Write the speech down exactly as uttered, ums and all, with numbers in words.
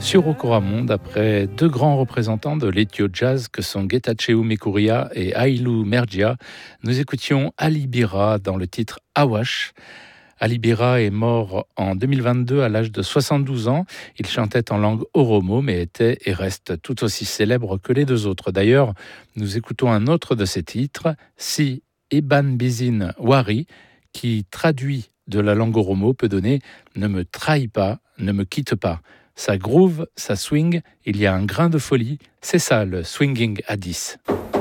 sur Okoramon, après deux grands représentants de l'Ethio Jazz que sont Getachew Mekuria et Aïlou Mergia, nous écoutions Ali Bira dans le titre Awash. Ali Bira est mort en deux mille vingt-deux à l'âge de soixante-douze ans. Il chantait en langue oromo, mais était et reste tout aussi célèbre que les deux autres. D'ailleurs, nous écoutons un autre de ses titres, Si Eban Bizin Wari, qui traduit de la langue oromo peut donner « Ne me trahis pas, ne me quitte pas ». Ça groove, ça swing, il y a un grain de folie, c'est ça le swinging à dix.